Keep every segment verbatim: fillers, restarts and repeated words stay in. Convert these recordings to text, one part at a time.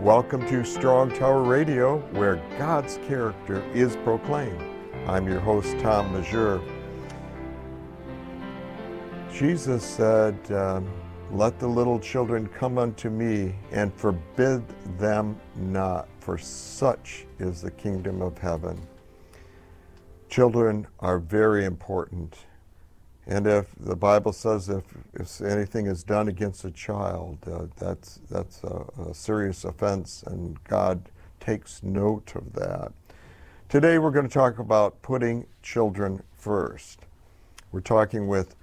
Welcome to Strong Tower Radio, where God's character is proclaimed. I'm your host, Tom Majeur. Jesus said, um, let the little children come unto me, and forbid them not, for such is the kingdom of heaven. Children are very important. And if the Bible says if, if anything is done against a child, uh, that's, that's a, a serious offense, and God takes note of that. Today we're going to talk about putting children first. We're talking with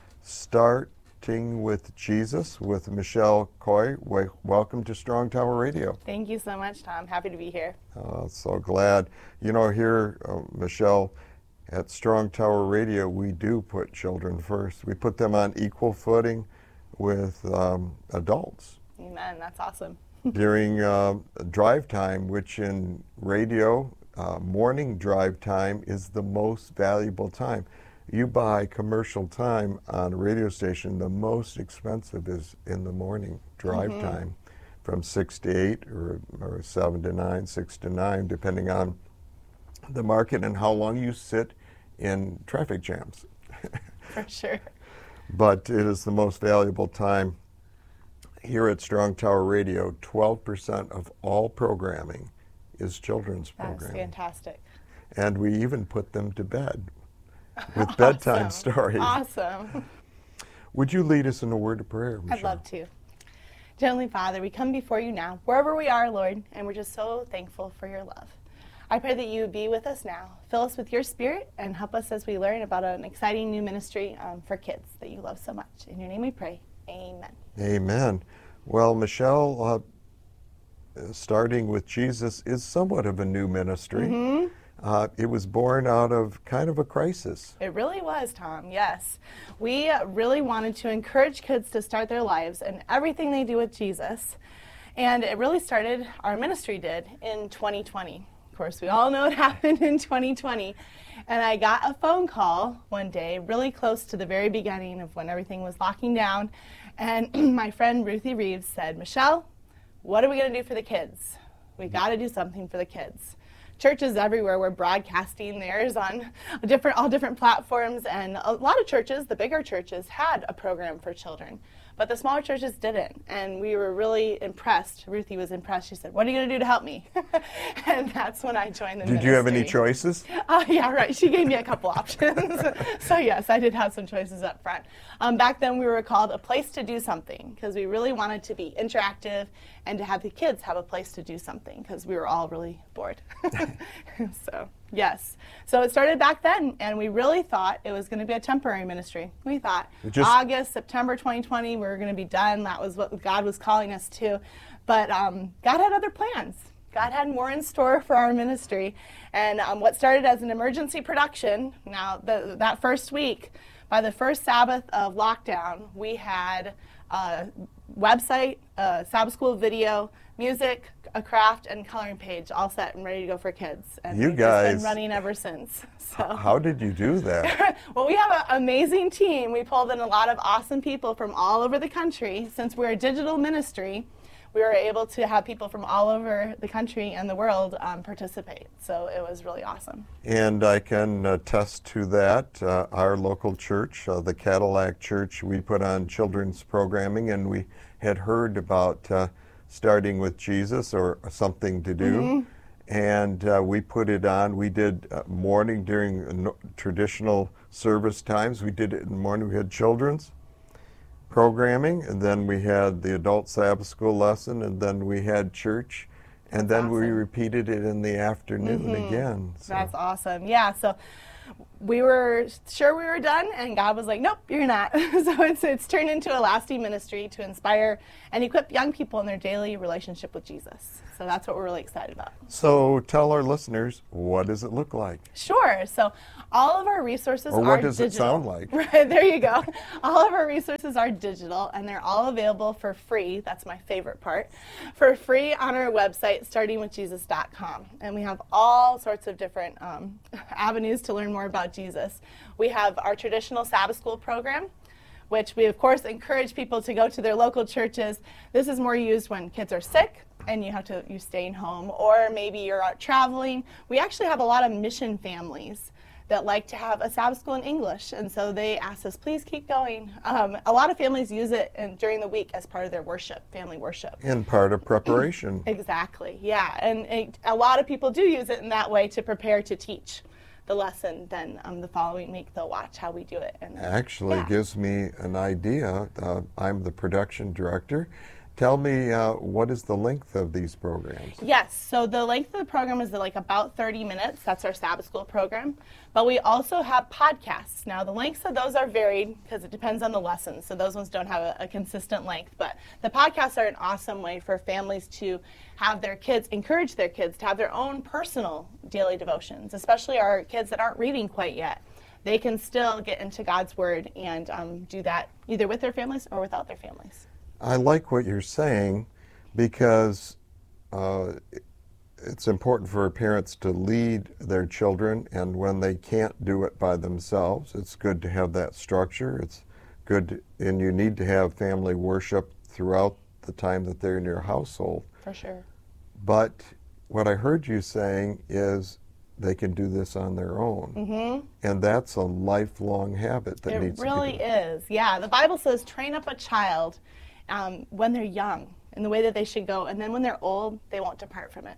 Starting with Jesus with Michelle Coy. Welcome to Strong Tower Radio. Thank you so much, Tom. Happy to be here. Uh, so glad. You know, here, uh, Michelle, at Strong Tower Radio, we do put children first. We put them on equal footing with um, adults. Amen. That's awesome. During uh, drive time, which in radio, uh, morning drive time is the most valuable time. You buy commercial time on a radio station, the most expensive is in the morning drive mm-hmm. time, from six to eight or, or seven to nine, six to nine, depending on the market and how long you sit in traffic jams. For sure. But it is the most valuable time. Here at Strong Tower Radio, twelve percent of all programming is children's That's programming. Fantastic. And we even put them to bed with bedtime awesome. stories. Awesome. Would you lead us in a word of prayer, Michelle? I'd love to. Dear Heavenly Father, we come before you now, wherever we are, Lord, and we're just so thankful for your love. I pray that you would be with us now. Fill us with your spirit and help us as we learn about an exciting new ministry um, for kids that you love so much. In your name we pray. Amen. Amen. Well, Michelle, uh, Starting with Jesus is somewhat of a new ministry. Mm-hmm. Uh, it was born out of kind of a crisis. It really was, Tom, yes. We really wanted to encourage kids to start their lives and everything they do with Jesus. And it really started, our ministry did, in twenty twenty. Of course, we all know what happened in twenty twenty. And I got a phone call one day, really close to the very beginning of when everything was locking down. And my friend Ruthie Reeves said, Michelle, what are we going to do for the kids? We got to do something for the kids. Churches everywhere were broadcasting theirs on different, all different platforms, and a lot of churches, the bigger churches, had a program for children, but the smaller churches didn't, and we were really impressed. Ruthie was impressed. She said, what are you going to do to help me? And that's when I joined the Did ministry. you have any choices? Oh, yeah, right. She gave me a couple options. So, yes, I did have some choices up front. Um, back then, we were called A Place to Do Something, because we really wanted to be interactive and to have the kids have a place to do something, because we were all really bored. So, yes. So it started back then, and we really thought it was going to be a temporary ministry. We thought just August, September twenty twenty, we were going to be done. That was what God was calling us to. But um, God had other plans. God had more in store for our ministry. And um, what started as an emergency production, now the, that first week, by the first Sabbath of lockdown, we had a website, a Sabbath school video, music, a craft, and coloring page all set and ready to go for kids. And you we've guys just been running ever since. So. How did you do that? Well, we have an amazing team. We pulled in a lot of awesome people from all over the country. Since we're a digital ministry, we were able to have people from all over the country and the world um, participate. So it was really awesome. And I can attest to that. Uh, our local church, uh, the Cadillac Church, we put on children's programming, and we had heard about uh, Starting with Jesus, or something to do. Mm-hmm. And uh, we put it on. We did uh, morning during uh, no, traditional service times. We did it in the morning. We had children's programming, and then we had the adult Sabbath school lesson, and then we had church, and That's then awesome. we repeated it in the afternoon mm-hmm. again. So. That's awesome. Yeah, so we were sure we were done, and God was like, nope, you're not. So it's, it's turned into a lasting ministry to inspire and equip young people in their daily relationship with Jesus. So that's what we're really excited about. So tell our listeners, what does it look like? Sure. So all of our resources or are what does digital. It sound like? Right, there you go. All of our resources are digital, and they're all available for free. That's my favorite part. For free on our website, starting with jesus dot com. And we have all sorts of different um, avenues to learn more about Jesus. We have our traditional Sabbath school program. which we of course encourage people to go to their local churches. This is more used when kids are sick and you have to, you're staying home, or maybe you're out traveling. We actually have a lot of mission families that like to have a Sabbath school in English, and so they ask us, please keep going. Um, a lot of families use it in, during the week as part of their worship, family worship. And part of preparation. Exactly, yeah, and it, a lot of people do use it in that way to prepare to teach the lesson. Then um, the following week they'll watch how we do it. And Actually yeah. gives me an idea. Uh, I'm the production director. Tell me, uh, what is the length of these programs? Yes, so the length of the program is like about thirty minutes. That's our Sabbath School program. But we also have podcasts. Now, the lengths of those are varied because it depends on the lesson. So those ones don't have a, a consistent length. But the podcasts are an awesome way for families to have their kids, encourage their kids to have their own personal daily devotions, especially our kids that aren't reading quite yet. They can still get into God's Word and um, do that either with their families or without their families. I like what you're saying because uh, it's important for parents to lead their children, and when they can't do it by themselves, it's good to have that structure. It's good, to, and you need to have family worship throughout the time that they're in your household. For sure. But what I heard you saying is they can do this on their own. Mm-hmm. And that's a lifelong habit that it needs really to be. It really is. Yeah, the Bible says train up a child um, when they're young in the way that they should go, and then when they're old, they won't depart from it.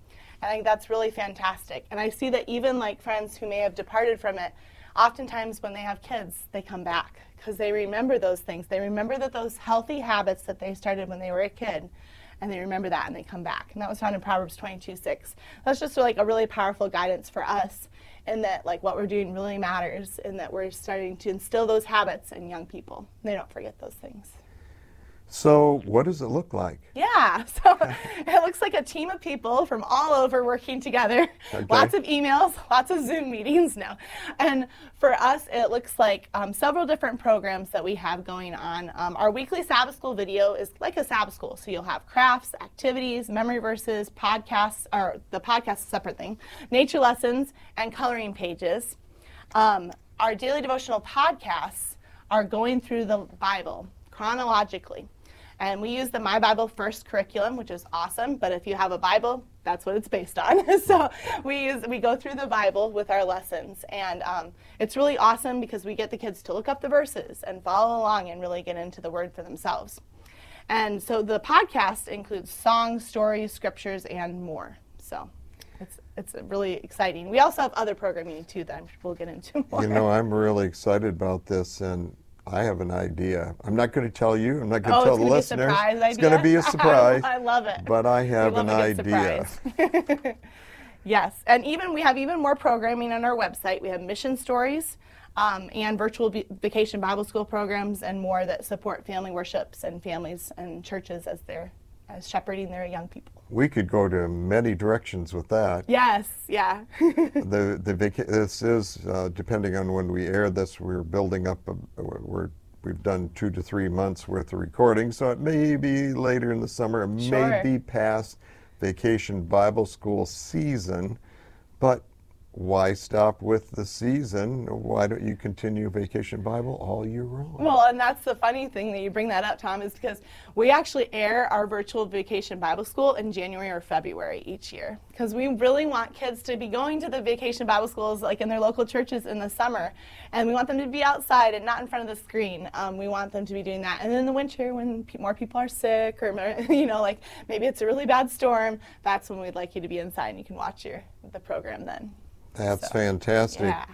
I think that's really fantastic. And I see that even like friends who may have departed from it, oftentimes when they have kids, they come back because they remember those things. They remember that those healthy habits that they started when they were a kid, and they remember that and they come back. And that was found in Proverbs twenty-two six. That's just like a really powerful guidance for us in that like what we're doing really matters, and that we're starting to instill those habits in young people. They don't forget those things. So what does it look like? Yeah, so it looks like a team of people from all over working together. Okay. Lots of emails, lots of Zoom meetings now. And for us, it looks like um, several different programs that we have going on. Um, our weekly Sabbath School video is like a Sabbath School. So you'll have crafts, activities, memory verses, podcasts, or the podcast is a separate thing, nature lessons, and coloring pages. Um, our daily devotional podcasts are going through the Bible chronologically. And we use the My Bible First curriculum, which is awesome. But if you have a Bible, that's what it's based on. So we use we go through the Bible with our lessons. And um, it's really awesome because we get the kids to look up the verses and follow along and really get into the Word for themselves. And so the podcast includes songs, stories, scriptures, and more. So it's it's really exciting. We also have other programming, too, that we'll get into more. You know, I'm really excited about this, and I have an idea. I'm not going to tell you. I'm not going to oh, tell the it's listeners. It's going to be a surprise. I love it. But I have an idea. Yes, and even we have even more programming on our website. We have mission stories um, and virtual v- vacation Bible school programs and more that support family worships and families and churches as they're as shepherding their young people. We could go to many directions with that. Yes, yeah. the the vaca- this is uh, depending on when we air this. We're building up. A, we're we've done two to three months worth of recording, so it may be later in the summer. It Sure. may be past Vacation Bible School season, but why stop with the season? Why don't you continue Vacation Bible all year round? Well, and that's the funny thing that you bring that up, Tom, is because we actually air our virtual Vacation Bible School in January or February each year, because we really want kids to be going to the Vacation Bible Schools like in their local churches in the summer, and we want them to be outside and not in front of the screen. Um, we want them to be doing that. And in the winter, when pe- more people are sick, or you know, like maybe it's a really bad storm, that's when we'd like you to be inside and you can watch your the program then. That's So, fantastic. Yeah.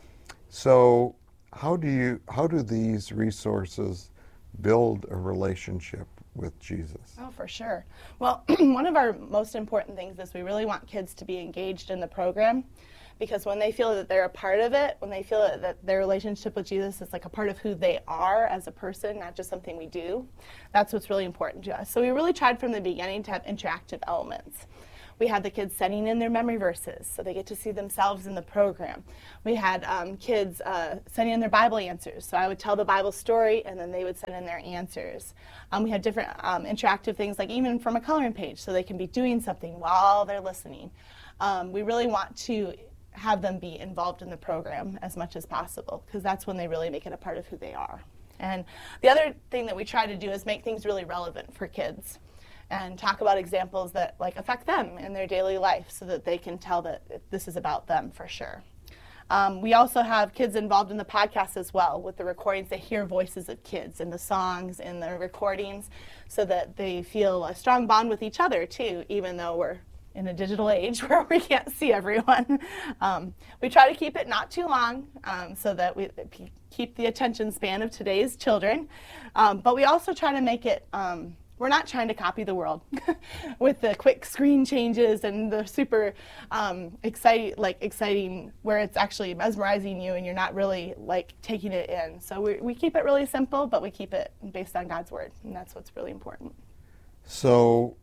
So, how do you how do these resources build a relationship with Jesus? Oh, for sure. Well, one of our most important things is we really want kids to be engaged in the program, because when they feel that they're a part of it, when they feel that their relationship with Jesus is like a part of who they are as a person, not just something we do, that's what's really important to us. So we really tried from the beginning to have interactive elements. We had the kids sending in their memory verses so they get to see themselves in the program. We had um, kids uh, sending in their Bible answers. So I would tell the Bible story and then they would send in their answers. Um, we had different um, interactive things, like even from a coloring page, so they can be doing something while they're listening. Um, we really want to have them be involved in the program as much as possible, because that's when they really make it a part of who they are. And the other thing that we try to do is make things really relevant for kids and talk about examples that like affect them in their daily life so that they can tell that this is about them for sure. Um, we also have kids involved in the podcast as well with the recordings. They hear voices of kids in the songs, in the recordings, so that they feel a strong bond with each other too, even though we're in a digital age where we can't see everyone. Um, we try to keep it not too long um, so that we keep the attention span of today's children. Um, but we also try to make it um, we're not trying to copy the world with the quick screen changes and the super um, exciting, like exciting, where it's actually mesmerizing you and you're not really like taking it in. So we, we keep it really simple, but we keep it based on God's word, and that's what's really important. So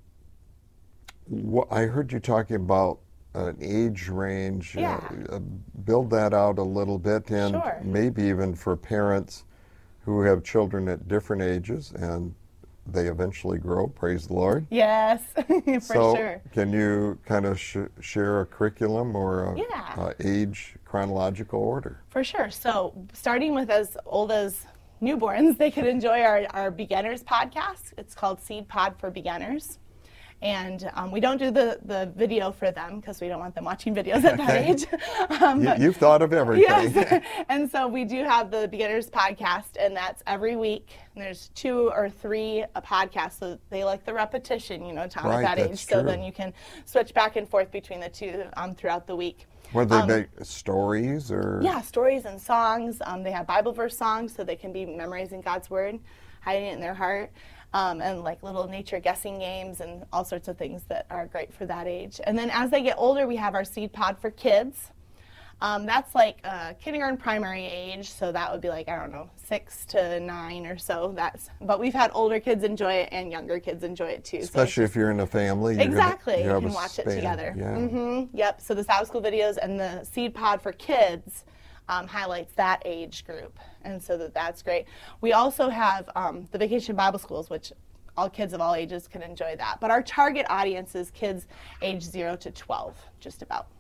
wh- I heard you talking about an age range. Yeah. Uh, build that out a little bit, and Sure. maybe even for parents who have children at different ages and they eventually grow, praise the Lord. Yes, for so sure. Can you kind of sh- share a curriculum or a, Yeah. a age chronological order? For sure. So starting with as old as newborns, they could enjoy our, our beginners podcast. It's called Seed Pod for Beginners. And um, we don't do the, the video for them because we don't want them watching videos at that age. um, you, you've thought of everything. Yes. And so we do have the Beginners podcast, and that's every week. And there's two or three a podcast, so they like the repetition, you know, Tom, Right, at that age. that's So true. then you can switch back and forth between the two um, throughout the week. Whether Um, they make stories or... Yeah, stories and songs. Um, they have Bible verse songs, so they can be memorizing God's word, hiding it in their heart, um, and like little nature guessing games and all sorts of things that are great for that age. And then as they get older, we have our Seed Pod for Kids. Um, that's like uh, kindergarten, primary age, so that would be like, I don't know, six to nine or so. That's, but we've had older kids enjoy it and younger kids enjoy it too. Especially so if you're in a family. You're exactly, gonna, you, you have can a watch it span. together. Yeah. Mm-hmm. Yep. So the Sabbath School videos and the Seed Pod for Kids um, highlights that age group, and so that that's great. We also have um, the Vacation Bible Schools, which all kids of all ages can enjoy that. But our target audience is kids age zero to twelve, just about.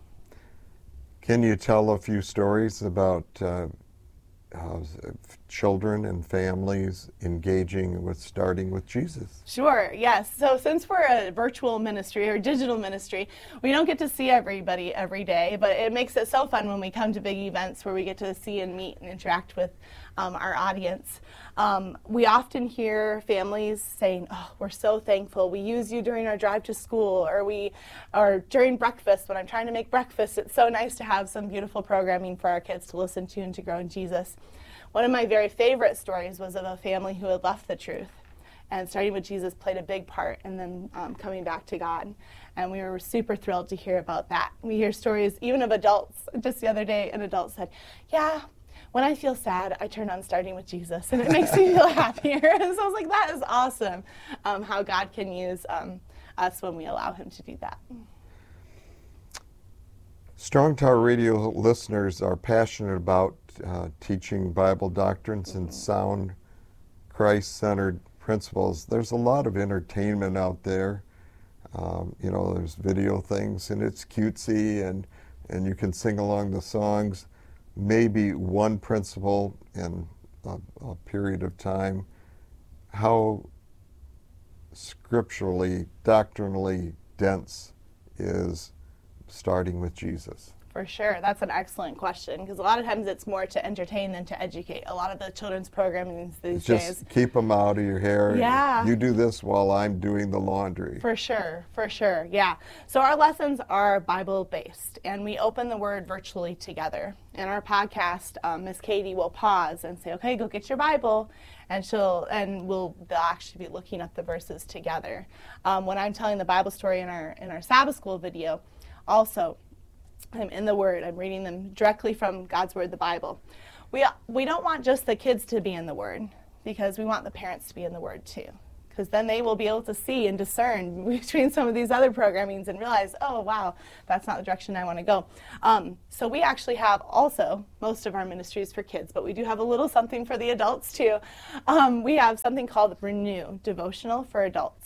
Can you tell a few stories about uh, uh, children and families engaging with starting with Jesus? Sure, yes. So since we're a virtual ministry or digital ministry, we don't get to see everybody every day, but it makes it so fun when we come to big events where we get to see and meet and interact with um, our audience. Um, we often hear families saying, oh, we're so thankful. We use you during our drive to school, or we, or during breakfast when I'm trying to make breakfast. It's so nice to have some beautiful programming for our kids to listen to and to grow in Jesus. One of my very favorite stories was of a family who had left the truth, and starting with Jesus played a big part in them um, coming back to God. And we were super thrilled to hear about that. We hear stories even of adults. Just the other day, an adult said, yeah, when I feel sad, I turn on Starting with Jesus, and it makes me feel happier. And so I was like, that is awesome, um, how God can use um, us when we allow him to do that. Strong Tower Radio listeners are passionate about uh, teaching Bible doctrines and sound Christ-centered principles. There's a lot of entertainment out there. Um, you know, there's video things, and it's cutesy, and, and you can sing along the songs. Maybe one principle in a, a period of time. How scripturally, doctrinally dense is starting with Jesus? For sure. That's an excellent question, because a lot of times it's more to entertain than to educate. A lot of the children's programming these Just days. keep them out of your hair. Yeah. You do this while I'm doing the laundry. For sure, for sure, yeah. So our lessons are Bible-based, and we open the Word virtually together. In our podcast, um, Miss Katie will pause and say, okay, go get your Bible, and she'll, and we'll, they'll actually be looking up the verses together. Um, when I'm telling the Bible story in our, in our Sabbath School video, also, I'm in the Word. I'm reading them directly from God's Word, the Bible. We, we don't want just the kids to be in the Word, because we want the parents to be in the Word too. Because then they will be able to see and discern between some of these other programmings and realize, oh, wow, that's not the direction I want to go. Um, so we actually have also most of our ministries for kids, but we do have a little something for the adults too. Um, we have something called Renew Devotional for Adults.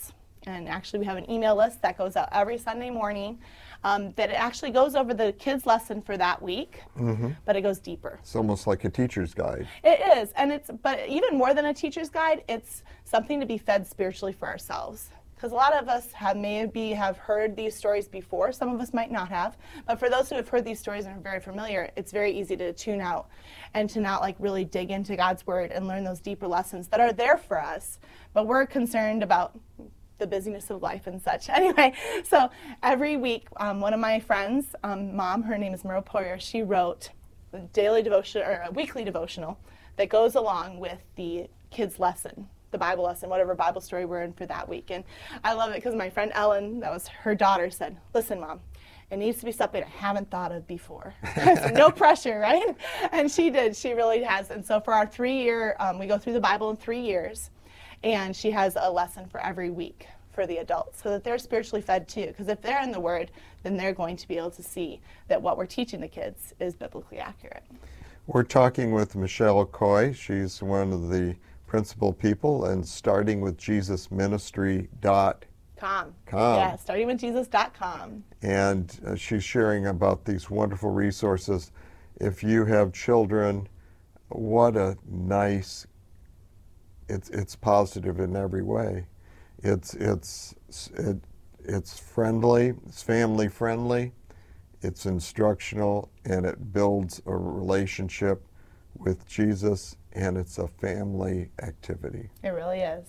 And actually, we have an email list that goes out every Sunday morning um, that it actually goes over the kids' lesson for that week, mm-hmm. but it goes deeper. It's almost like a teacher's guide. It is, and it's, but even more than a teacher's guide, it's something to be fed spiritually for ourselves. Because a lot of us have maybe have heard these stories before. Some of us might not have. But for those who have heard these stories and are very familiar, it's very easy to tune out and to not like really dig into God's Word and learn those deeper lessons that are there for us. But we're concerned about the busyness of life and such. Anyway, so every week, um, one of my friends, um, mom, her name is Merle Poirier, she wrote a daily devotion or a weekly devotional that goes along with the kids' lesson, the Bible lesson, whatever Bible story we're in for that week. And I love it because my friend Ellen, that was her daughter, said, listen, Mom, it needs to be something I haven't thought of before. So no pressure, right? And she did. She really has. And so for our three-year, um, we go through the Bible in three years, and she has a lesson for every week for the adults so that they're spiritually fed too. Because if they're in the Word, then they're going to be able to see that what we're teaching the kids is biblically accurate. We're talking with Michelle Coy. She's one of the principal people, and starting with Jesus Ministry dot com. com. Yeah, starting with Jesus dot com. And uh, she's sharing about these wonderful resources. If you have children, what a nice, it's it's positive in every way. It's it's it, it's friendly, it's family friendly, it's instructional, and it builds a relationship with Jesus, and it's a family activity. It really is.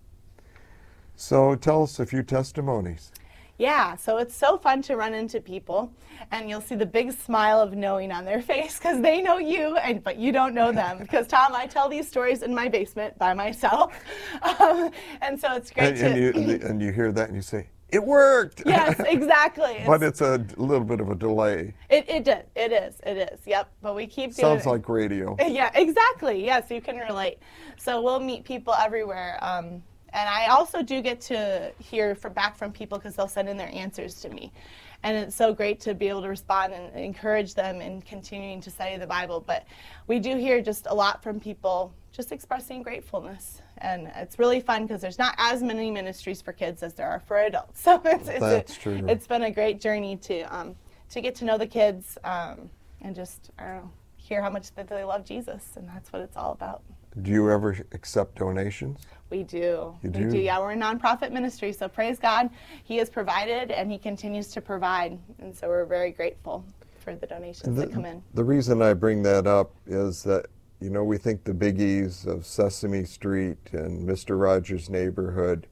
So tell us a few testimonies. Yeah, so it's so fun to run into people, and you'll see the big smile of knowing on their face because they know you, and but you don't know them. Because, Tom, I tell these stories in my basement by myself, um, and so it's great and, to... And you, and you hear that and you say, it worked! Yes, exactly. But it's a little bit of a delay. It, it did. It is. It is. Yep. But we keep doing Sounds it. like radio. Yeah, exactly. Yes, you can relate. So we'll meet people everywhere. Um, and I also do get to hear from, back from people because they'll send in their answers to me. And it's so great to be able to respond and encourage them in continuing to study the Bible. But we do hear just a lot from people just expressing gratefulness. And it's really fun because there's not as many ministries for kids as there are for adults. So it's, it's, That's a, true. It's been a great journey to um, to get to know the kids um, and just, I don't know, hear how much that they love Jesus. And that's what it's all about. Do you ever accept donations? We do. You we do? do. Yeah, we're a nonprofit ministry, so praise God. He has provided, and He continues to provide. And so we're very grateful for the donations the, that come in. The reason I bring that up is that, you know, we think the biggies of Sesame Street and Mister Rogers' Neighborhood,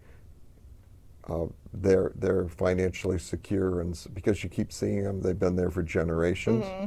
uh, they're they're financially secure, and because you keep seeing them, they've been there for generations. Mm-hmm.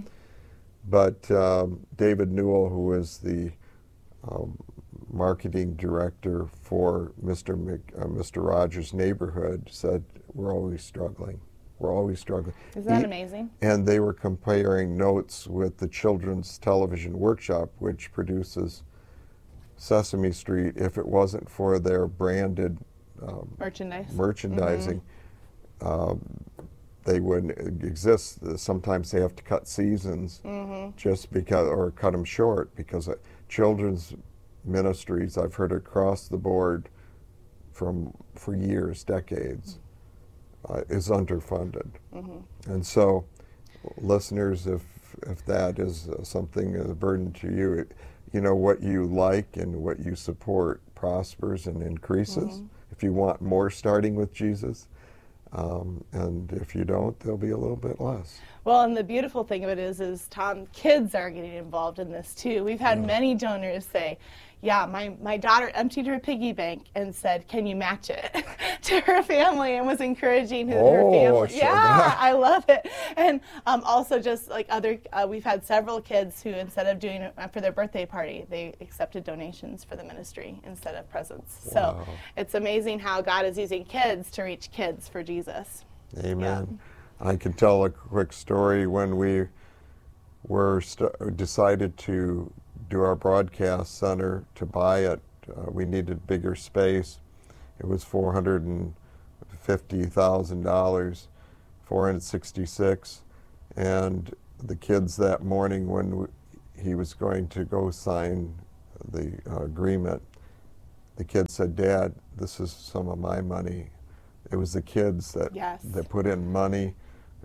But um, David Newell, who is the um, marketing director for Mister Mc, uh, Mister Rogers' Neighborhood, said we're always struggling. We're always struggling. Isn't that he, amazing? And they were comparing notes with the Children's Television Workshop, which produces Sesame Street. If it wasn't for their branded um, Merchandise. merchandising, mm-hmm. um, they wouldn't exist. Sometimes they have to cut seasons mm-hmm. just because, or cut them short because uh, children's ministries, I've heard across the board from for years, decades, uh, is underfunded. Mm-hmm. And so, listeners, if if that is uh, something, a burden to you, it, you know, what you like and what you support prospers and increases. Mm-hmm. If you want more starting with Jesus, um, and if you don't, there'll be a little bit less. Well, and the beautiful thing of it is, is Tom, kids are getting involved in this too. We've had yeah. many donors say, yeah, my, my daughter emptied her piggy bank and said, can you match it to her family, and was encouraging his, oh, her family. Sure. Yeah, I love it. And um, also just like other, uh, we've had several kids who, instead of doing it for their birthday party, they accepted donations for the ministry instead of presents. Wow. So it's amazing how God is using kids to reach kids for Jesus. Amen. Yeah. I can tell a quick story. When we were st- decided to do our broadcast center, to buy it, uh, we needed bigger space. It was four hundred fifty thousand dollars, four hundred sixty-six, and the kids that morning when w- he was going to go sign the uh, agreement, the kid said, "Dad, this is some of my money. it was the kids that Yes. that put in money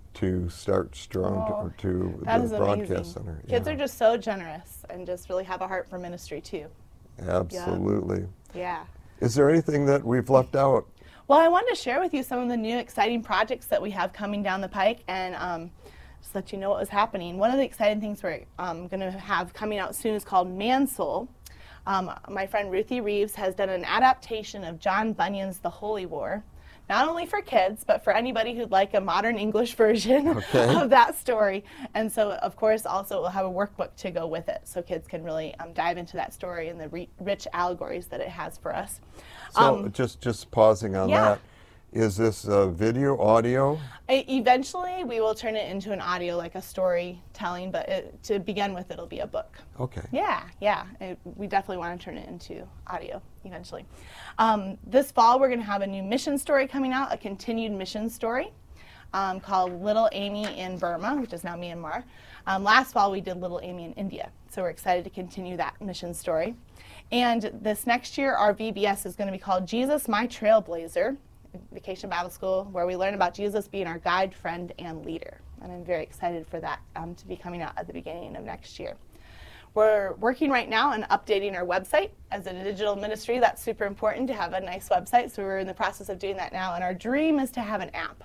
to start Strong Oh, to, to That the is broadcast amazing. center. Kids Yeah. are just so generous and just really have a heart for ministry too. Absolutely. Yeah. Is there anything that we've left out? Well, I wanted to share with you some of the new exciting projects that we have coming down the pike and um, just let you know what was happening. One of the exciting things we're um, going to have coming out soon is called Man Soul. Um, my friend Ruthie Reeves has done an adaptation of John Bunyan's The Holy War, not only for kids, but for anybody who'd like a modern English version Okay. of that story. And so, of course, also we'll have a workbook to go with it so kids can really um, dive into that story and the re- rich allegories that it has for us. So Um, just just pausing on yeah. that. Is this uh, video, audio? I- Eventually, we will turn it into an audio, like a storytelling, but it, to begin with, it'll be a book. Okay. Yeah, yeah. It, we definitely want to turn it into audio eventually. Um, this fall, we're going to have a new mission story coming out, a continued mission story um, called Little Amy in Burma, which is now Myanmar. Um, last fall, we did Little Amy in India, so we're excited to continue that mission story. And this next year, our V B S is going to be called Jesus, My Trailblazer, Vacation Bible School, where we learn about Jesus being our guide, friend, and leader. And I'm very excited for that um, to be coming out at the beginning of next year. We're working right now on updating our website. As a digital ministry, that's super important to have a nice website, so we're in the process of doing that now. And our dream is to have an app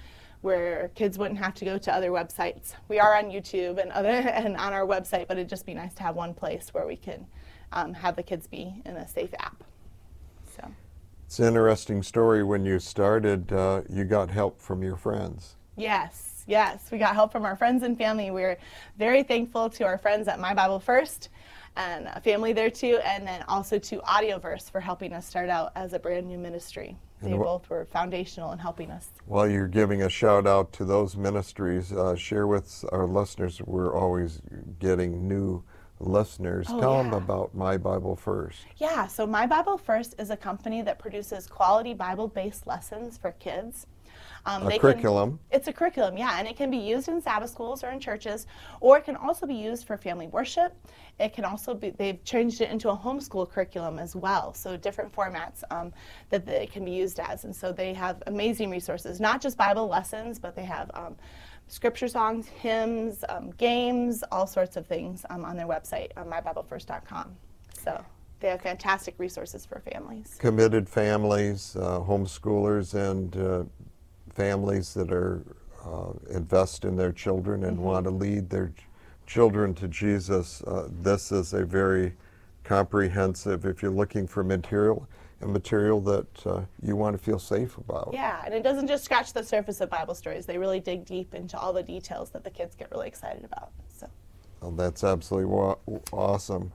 where kids wouldn't have to go to other websites. We are on YouTube and other and on our website, but it'd just be nice to have one place where we can um, have the kids be in a safe app. So. It's an interesting story. When you started, uh, you got help from your friends. Yes, yes. We got help from our friends and family. We're very thankful to our friends at My Bible First and a family there too, and then also to Audioverse for helping us start out as a brand new ministry. They And wh- both were foundational in helping us. While you're giving a shout out to those ministries, uh, share with our listeners, we're always getting new listeners. Oh, Tell them yeah. about My Bible First. Yeah, so My Bible First is a company that produces quality Bible-based lessons for kids. Um, A they curriculum. Can, it's a curriculum, yeah, and it can be used in Sabbath schools or in churches, or it can also be used for family worship. It can also be, they've changed it into a homeschool curriculum as well, so different formats um, that they can be used as. And so they have amazing resources, not just Bible lessons, but they have um, scripture songs, hymns, um, games, all sorts of things um, on their website, on my bible first dot com. So they have fantastic resources for families. Committed families, uh, homeschoolers, and uh, families that are uh, invest in their children and Mm-hmm. want to lead their ch- children to Jesus. Uh, this is a very comprehensive, if you're looking for material, a material that uh, you want to feel safe about. Yeah, and it doesn't just scratch the surface of Bible stories. They really dig deep into all the details that the kids get really excited about. So. Well, that's absolutely wa- awesome.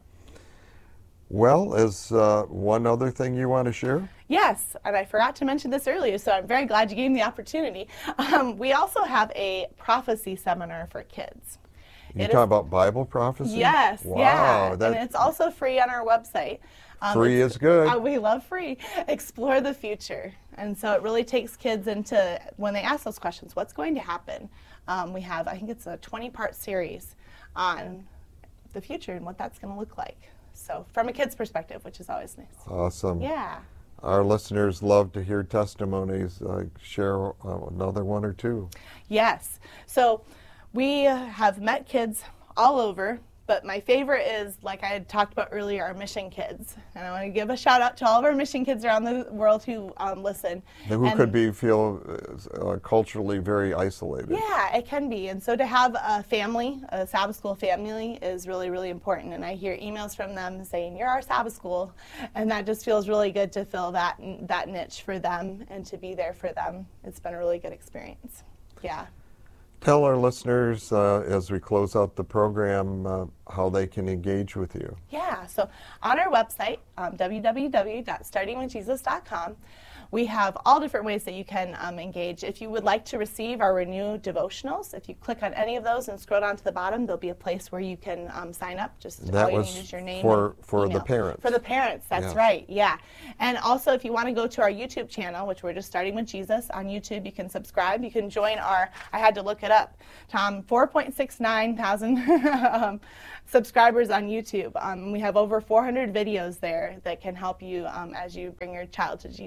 Well, is uh, one other thing you want to share? Yes, and I forgot to mention this earlier, so I'm very glad you gave me the opportunity. Um, we also have a prophecy seminar for kids. You It talk is- about Bible prophecy? Yes, Wow, yeah, that and it's also free on our website. Um, free it's- is good. Uh, we love free. Explore the future. And so it really takes kids into, when they ask those questions, what's going to happen? Um, we have, I think it's a twenty-part series on the future and what that's going to look like. So from a kid's perspective, which is always nice. Awesome. Yeah. Our listeners love to hear testimonies. Uh, share uh, another one or two. Yes. So we have met kids all over, but my favorite is, like I had talked about earlier, our mission kids. And I want to give a shout out to all of our mission kids around the world who um, listen. Who And- could be feel uh, culturally very isolated. Yeah, it can be. And so to have a family, a Sabbath school family, is really, really important. And I hear emails from them saying, you're our Sabbath school. And that just feels really good to fill that, that niche for them and to be there for them. It's been a really good experience. Yeah. Tell our listeners, uh, as we close out the program, uh, how they can engage with you. Yeah, so on our website, um, w w w dot starting with jesus dot com, we have all different ways that you can um, engage. If you would like to receive our Renew devotionals, if you click on any of those and scroll down to the bottom, there'll be a place where you can um, sign up. Just That all you was need is your name for- and for the email. parents. For the parents, that's Yes. right, yeah. And also, if you want to go to our YouTube channel, which we're just starting with Jesus on YouTube, you can subscribe. You can join our, I had to look it up, Tom, four point six nine thousand um, subscribers on YouTube. Um, we have over four hundred videos there that can help you um, as you bring your child to Jesus.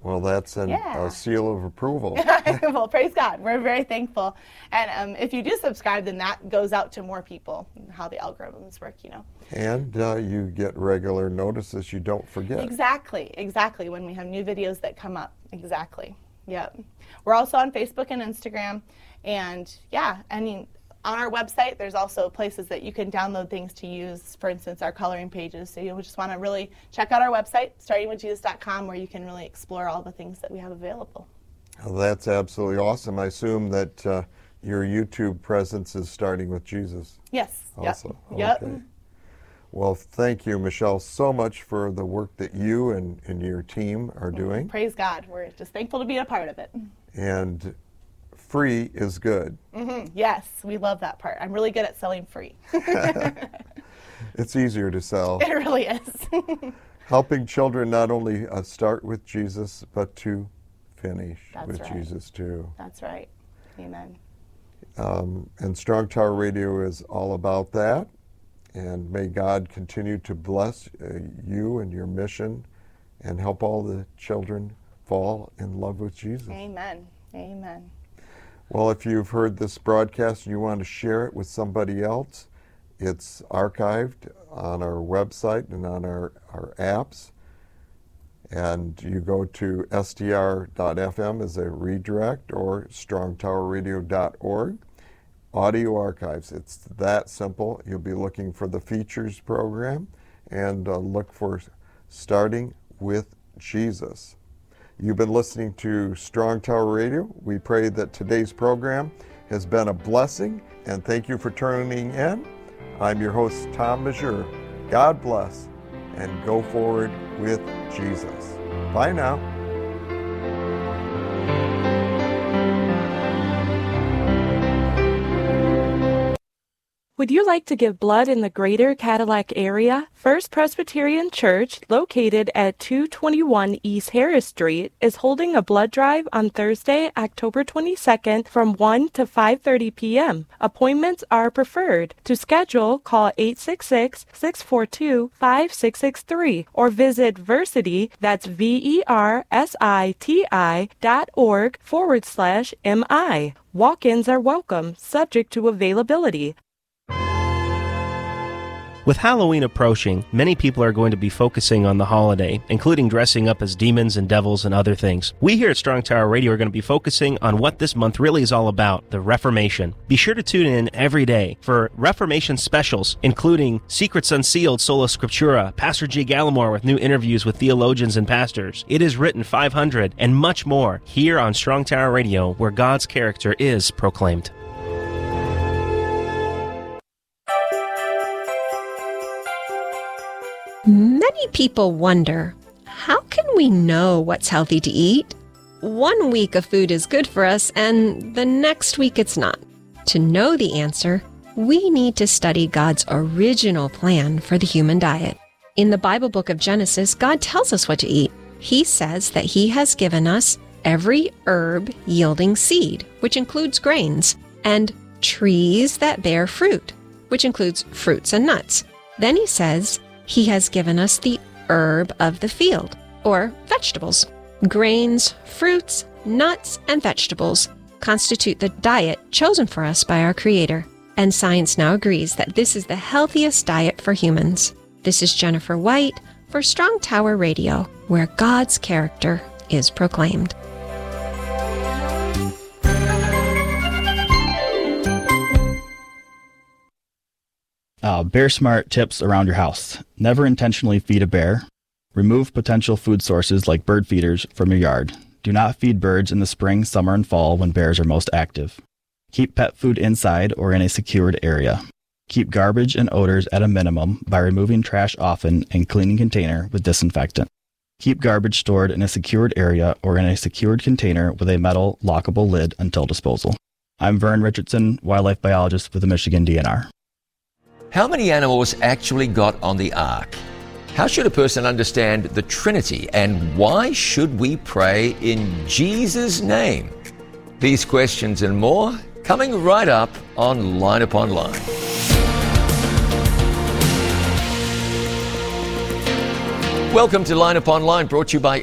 Well, that's an, Yeah. a seal of approval. Well, praise God. We're very thankful. And um, if you do subscribe, then that goes out to more people, how the algorithms work, you know. And uh, you get regular notices, you don't forget. Exactly, exactly, when we have new videos that come up. Exactly, yep. We're also on Facebook and Instagram. And yeah, I mean, on our website, there's also places that you can download things to use, for instance, our coloring pages. So you just want to really check out our website, starting with jesus dot com, where you can really explore all the things that we have available. Well, that's absolutely awesome. I assume that uh, your YouTube presence is Starting with Jesus. Yes. Also. Yep. Okay. Yep. Well, thank you, Michelle, so much for the work that you and, and your team are doing. Praise God. We're just thankful to be a part of it. And free is good. Mm-hmm. Yes, we love that part. I'm really good at selling free. It's easier to sell. It really is. Helping children not only uh, start with Jesus, but to finish That's with right. Jesus too. That's right. Amen. Um, and Strong Tower Radio is all about that. And may God continue to bless uh, you and your mission and help all the children fall in love with Jesus. Amen. Amen. Well, if you've heard this broadcast and you want to share it with somebody else, it's archived on our website and on our, our apps. And you go to S T R dot F M as a redirect or strong tower radio dot org. Audio archives. It's that simple. You'll be looking for the features program and uh, look for Starting with Jesus. You've been listening to Strong Tower Radio. We pray that today's program has been a blessing, and thank you for tuning in. I'm your host, Tom Mazur. God bless, and go forward with Jesus. Bye now. Would you like to give blood in the greater Cadillac area? First Presbyterian Church, located at two twenty-one East Harris Street, is holding a blood drive on Thursday, October twenty-second from one to five thirty p.m. Appointments are preferred. To schedule, call eight six six, six four two, five six six three or visit Versity, that's V-E-R-S-I-T-I dot org forward slash M-I. Walk-ins are welcome, subject to availability. With Halloween approaching, many people are going to be focusing on the holiday, including dressing up as demons and devils and other things. We here at Strong Tower Radio are going to be focusing on what this month really is all about, the Reformation. Be sure to tune in every day for Reformation specials, including Secrets Unsealed Sola Scriptura, Pastor G. Gallimore with new interviews with theologians and pastors, It Is Written five hundred, and much more here on Strong Tower Radio, where God's character is proclaimed. Many people wonder, how can we know what's healthy to eat? One week a food is good for us and the next week it's not. To know the answer, we need to study God's original plan for the human diet. In the Bible book of Genesis, God tells us what to eat. He says that He has given us every herb yielding seed, which includes grains, and trees that bear fruit, which includes fruits and nuts. Then He says He has given us the herb of the field, or vegetables. Grains, fruits, nuts, and vegetables constitute the diet chosen for us by our Creator. And science now agrees that this is the healthiest diet for humans. This is Jennifer White for Strong Tower Radio, where God's character is proclaimed. Uh, bear smart tips around your house. Never intentionally feed a bear. Remove potential food sources like bird feeders from your yard. Do not feed birds in the spring, summer, and fall when bears are most active. Keep pet food inside or in a secured area. Keep garbage and odors at a minimum by removing trash often and cleaning container with disinfectant. Keep garbage stored in a secured area or in a secured container with a metal lockable lid until disposal. I'm Vern Richardson, wildlife biologist with the Michigan D N R. How many animals actually got on the ark? How should a person understand the Trinity? And why should we pray in Jesus' name? These questions and more coming right up on Line Upon Line. Welcome to Line Upon Line, brought to you by